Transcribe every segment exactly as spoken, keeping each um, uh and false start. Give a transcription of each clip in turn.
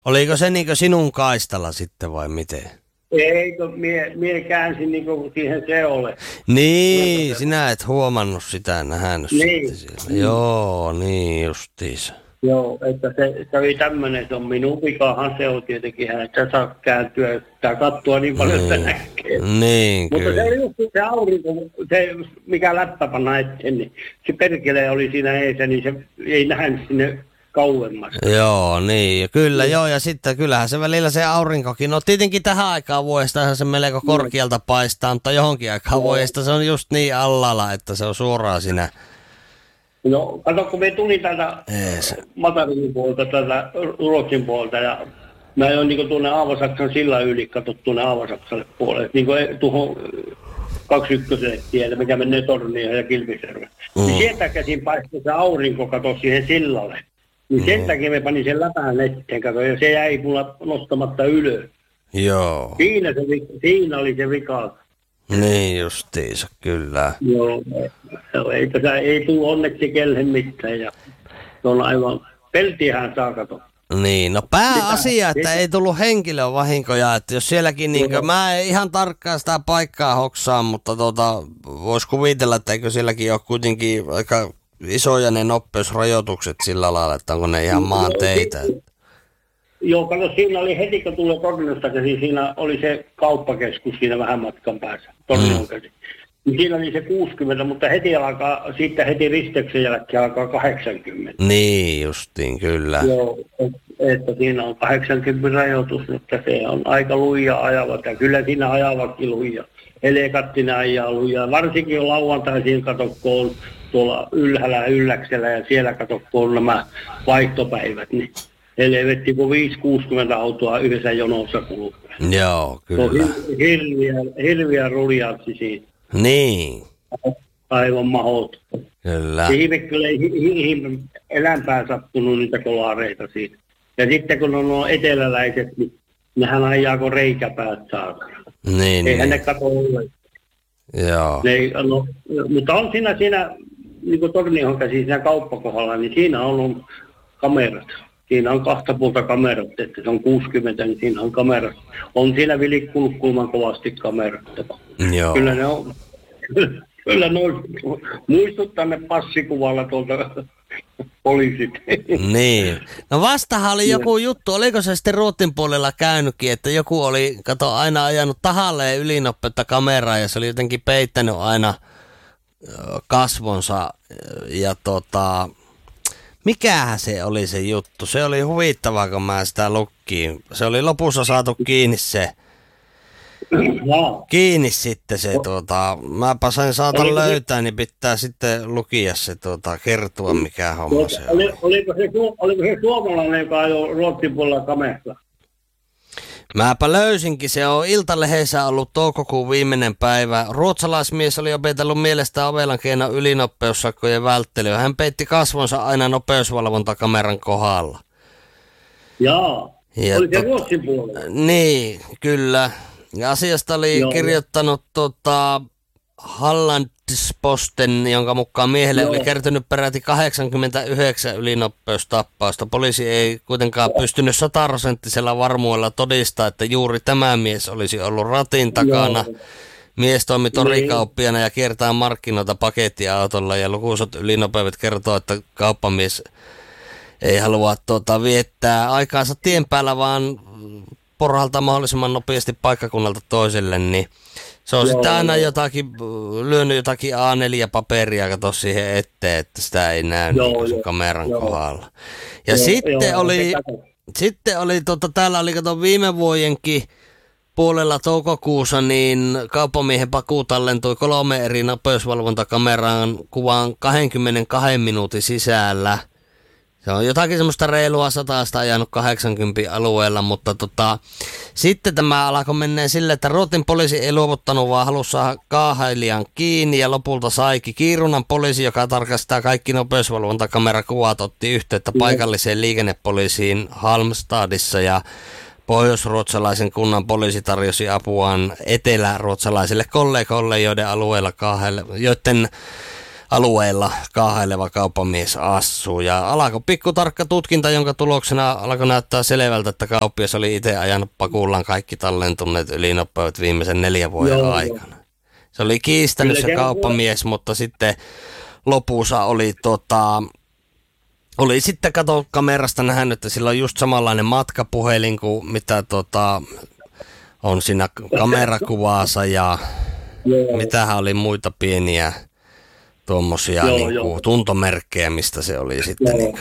Oliko se niin sinun kaistalla sitten vai miten? Eikö, mie, mie käänsin niin siihen seolle. Niin, sinä et huomannut sitä, nähnyt niin. sitten siellä. Joo, niin justiinsa. Joo, että se kävi tämmöinen, se on minun vikahan se on tietenkin, hän että saa kääntyä, sitä katsoa niin paljon, niin. Että näkee. Niin, mutta kyllä. se oli just se aurinko, se mikä läppä panna eteen, niin se perkele oli siinä eessä, niin se ei nähnyt sinne kauemmasta. Joo, niin, kyllä, joo, ja sitten kyllähän se välillä se aurinkokin, no tietenkin tähän aikaan vuodesta se melko korkealta paistaa, mutta johonkin aikaan vuodesta se on just niin allalla, että se on suoraan siinä. No, kato, kun me tuli täältä Matarin puolta, täältä Ruotsin puolta, ja mä ajoin niin tuonne Aavasaksan sillan yli, kato tuonne Aavasaksalle puolelle, niin kuin tuohon kaksikymmentä tielle, mikä menee Tornioon ja Kilpisjärveen. Mm. Niin sieltä käsin paistoi se aurinko, kato siihen sillalle. Niin sen mm. takia me panin sen läpään eteen, kato, ja se jäi mulla nostamatta ylös. Joo. Siinä, se, siinä oli se vika. Niin justiinsa, kyllä. Joo, ei, tässä ei tule onneksi kellen mitään, ja se on aivan, peltiähän saa kato. Niin, no pääasia, että sitä ei tullut henkilövahinkoja, että jos sielläkin niinkö, mä en ihan tarkkaan sitä paikkaa hoksaa, mutta tota, vois kuvitella, että eikö sielläkin ole kuitenkin aika isoja ne nopeusrajoitukset sillä lailla, että onko ne ihan maanteitä. Joo, kato, siinä oli heti, kun tulee Torniosta käsin, siinä oli se kauppakeskus siinä vähän matkan päässä, Tornion käsin. Mm. Siinä oli se kuusikymmentä, mutta heti alkaa, sitten heti risteyksen jälkeen alkaa kahdeksankymmentä. Niin, justiin, kyllä. Joo, että siinä on kahdeksankymmentä rajoitus, mutta se on aika luija ajavat, ja kyllä siinä ajavakin luija. Helekattinen ajaa luija, varsinkin jo lauantaisin katokkoon tuolla ylhäällä ylläksellä, ja siellä katokkoon nämä vaihtopäivät, niin helvetti, kun viisi kuusikymmentä autoa yhdessä jonossa kulkee. Joo, kyllä. Se on hirviä, hirviä ruljaatsi siitä. Niin. Aivan mahdoton. Kyllä. Ihme kyllä ei hi- elämpää sattunut niitä kolareita siitä. Ja sitten kun on nuo eteläläiset, niin nehän ajaako reikäpäät saakana. Niin, Eihän niin. ne kato ollenkaan. Joo. Ne, no, mutta on siinä, siinä niin kuin Tornion käsin siinä kauppakohdalla, niin siinä on, on kamerat. Siinä on kahta puolta kamerat, että se on kuusikymmentä, niin siinä on kamerat. On siinä vilikkunut kulman kovasti kamerat. Joo. Kyllä ne on, kyllä ne on, muistuttaa ne passikuvalla tuolta poliisit. Niin. No vastahan oli joku juttu, oliko se sitten Ruotsin puolella käynytkin, että joku oli, kato, aina ajanut tahalleen ylinopeutta kameraa ja se oli jotenkin peittänyt aina kasvonsa ja tota... Mikähän se oli se juttu? Se oli huvittavaa, kun mä sitä lukkiin. Se oli lopussa saatu kiinni se. No. Kiinni sitten se, tuota, mäpä sain saatan oliko löytää, se, niin pitää sitten lukia se, tuota, kertoa mikä homma tuota, se oli. Oliko se, oliko se suomalainen, joka ajoi Ruotsin puolella kameralla? Mäpä löysinkin, se on Iltalehdessä ollut toukokuun viimeinen päivä. Ruotsalaismies oli opetellut mielestään ovelan keinon ylinopeussakkojen välttelyä. Hän peitti kasvonsa aina nopeusvalvontakameran kohdalla. Jaa, ja oli se Ruotsin puolella? Niin, kyllä. Ja asiasta oli Joo. kirjoittanut tota, Hallandsposten, jonka mukaan miehelle Joo. oli kertynyt peräti kahdeksankymmentäyhdeksän ylinopeustappausta. Poliisi ei kuitenkaan pystynyt sataprosenttisella varmuudella todistaa, että juuri tämä mies olisi ollut ratin takana. Joo. Mies toimi torikauppiana ja kiertää markkinoita pakettiautolla ja lukuisat ylinopeudet kertoo, että kauppamies ei halua tuota, viettää aikaansa tien päällä, vaan porhalta mahdollisimman nopeasti paikkakunnalta toiselle, niin se on joo, sitten aina joo. jotakin, lyönyt jotakin A neljä paperia, kato siihen eteen, että sitä ei näy joo, niin sen kameran joo. kohdalla. Ja joo, sitten, joo, oli, sitten oli, tota, täällä oli kato viime vuodenkin puolella toukokuussa, niin kauppamiehen paku tallentui kolme eri nopeusvalvontakameraan kuvaan kaksikymmentäkaksi minuutin sisällä. Se on jotakin semmoista reilua satasta ajanut kahdeksankymmentä alueella, mutta tota, sitten tämä alkoi mennä sille, että Ruotsin poliisi ei luovuttanut, vaan halusi saada kaahailijan kiinni ja lopulta saikin. Kiirunan poliisi, joka tarkastaa kaikki nopeusvalvontakamerakuvat, otti yhteyttä paikalliseen liikennepoliisiin Halmstadissa ja pohjoisruotsalaisen kunnan poliisi tarjosi apuaan eteläruotsalaisille kollegoille, joiden alueella kaahaille, joiden alueella kaahaileva kauppamies assuu. Ja alkoi pikkutarkka tutkinta, jonka tuloksena alkoi näyttää selvältä, että kauppias oli itse ajanut pakullaan kaikki tallentuneet ylinopeudet viimeisen neljän vuoden Joo. aikana. Se oli kiistänyt Kyllä, se kauppamies, mutta sitten lopussa oli, tota, oli sitten kato kamerasta nähnyt, että sillä on just samanlainen matkapuhelin kuin mitä tota, on siinä kamerakuvassa ja Joo. mitähän oli muita pieniä tuommoisia niinku tuntomerkkejä, mistä se oli sitten. Niin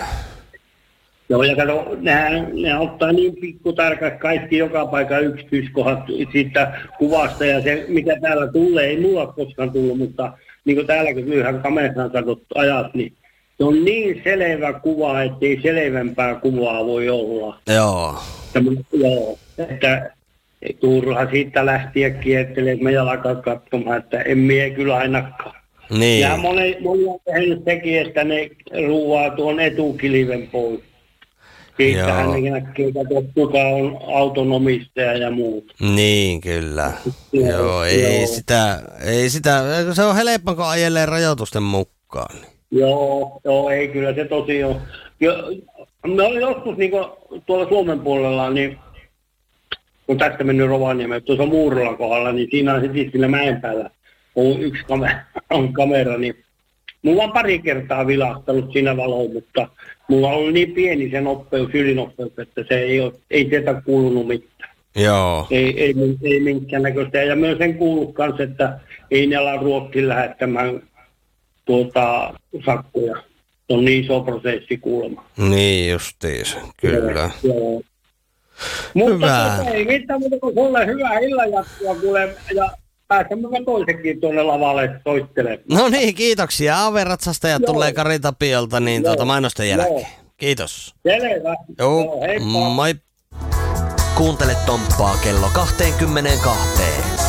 Joo, ja kato, nehän, ne ottaa niin pikkutarkat kaikki joka paikan yksityiskohdat siitä kuvasta, ja se, mikä täällä tulee, ei mulla koskaan tullut, mutta niin kuin täälläkin lyhyen kameran katsottu ajat, niin se on niin selvä kuva, ettei selvempää kuvaa voi olla. Joo. Tämä, joo, että turha siitä lähtiä kiertelemään ja alkaa katsomaan, että en mie kyllä ainakaan. Niin. Ja moni, moni on tehnyt sekin, että ne ruuaa tuon etukilven pois. Siitähän ne näkee, kuka on autonomistaja ja muut. Niin, kyllä. Joo, joo, ei, joo. Sitä, ei sitä, se on helppo, kun ajelee rajoitusten mukaan. Joo, joo, ei kyllä se tosi on. Jo, me olin joskus niin tuolla Suomen puolella, niin kun tästä mennyt Rovaniemelle, tuossa Muurolan kohdalla, niin siinä on sitten sillä mäen päällä on yksi kamera, on kamera, niin mulla on pari kertaa vilahtanut siinä valoon, mutta mulla on ollut niin pieni se nopeus, ylinopeus, että se ei, ole, ei sieltä kuulunut mitään. Joo. Ei, ei, ei minkään näköistä. Ja myös sen kuullut kanssa, että ei ne ala Ruotsin lähettämään tuota sakkoja. Se on niin iso prosessi kuulemma. Niin justiis, kyllä. Joo. Mutta tuota, ei mitään muuta kuin sulle hyvää illanjatkoa kuule, ja pääsemme toisenkin tuonne lavalle soittelemaan. No niin, kiitoksia. Aaveratsastajat tulee Kari Tapiolta niin tuota mainosten jälkeen. Joo. Kiitos. Selvä. Joo, Joo heippa. Moi. Kuuntele Tomppaa kello kaksikymmentäkaksi.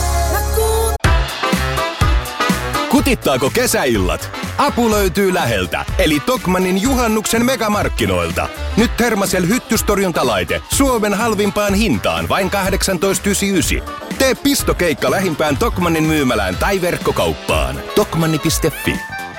Kutittaako kesäillat? Apu löytyy läheltä, eli Tokmannin juhannuksen megamarkkinoilta. Nyt Thermacell hyttystorjuntalaite Suomen halvimpaan hintaan vain kahdeksantoista yhdeksänkymmentäyhdeksän. Tee pistokeikka lähimpään Tokmannin myymälään tai verkkokauppaan. Tokmanni piste fi.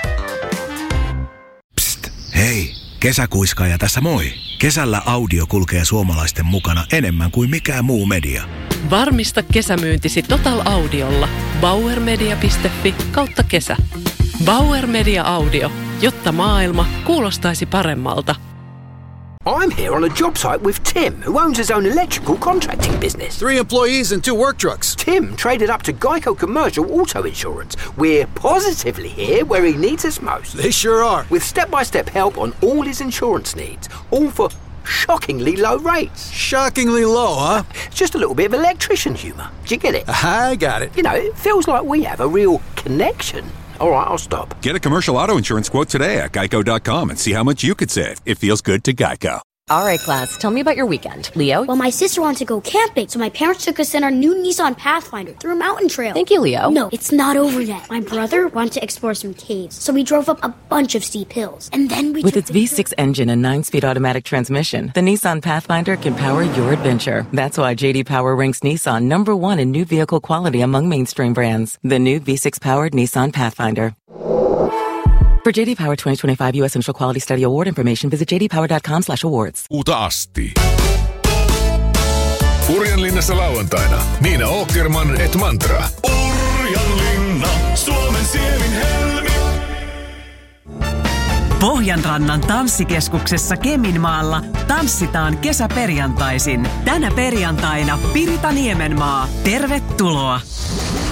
Psst, hei, kesäkuiskaaja tässä moi. Kesällä audio kulkee suomalaisten mukana enemmän kuin mikään muu media. Varmista kesämyyntisi Total Audiolla. bauermedia piste fi kautta kesä. Bauer Media Audio, jotta maailma kuulostaisi paremmalta. I'm here on a job site with Tim, who owns his own electrical contracting business. Three employees and two work trucks. Tim traded up to Geico Commercial Auto Insurance. We're positively here where he needs us most. They sure are. With step-by-step help on all his insurance needs, all for shockingly low rates. Shockingly low, huh? It's just a little bit of electrician humour. Do you get it? I got it. You know, it feels like we have a real connection. All right, I'll stop. Get a commercial auto insurance quote today at geico dot com and see how much you could save. It feels good to Geico. All right, class, tell me about your weekend. Leo? Well, my sister wanted to go camping, so my parents took us in our new Nissan Pathfinder through a mountain trail. Thank you, Leo. No, it's not over yet. My brother wanted to explore some caves, so we drove up a bunch of steep hills. And then we With its V six engine and nine-speed automatic transmission, the Nissan Pathfinder can power your adventure. That's why J D Power ranks Nissan number one in new vehicle quality among mainstream brands. The new V six-powered Nissan Pathfinder. For J D Power twenty twenty-five U S Initial Quality Study Award information, visit j d power dot com slash awards. Uta asti. Urjanlinnassa lauantaina. Niina Åkerman et Mantra. Urjanlinna, Suomen sievin helmi. Pohjanrannan tanssikeskuksessa Keminmaalla tanssitaan kesäperjantaisin. Tänä perjantaina Pirita Niemenmaa. Tervetuloa!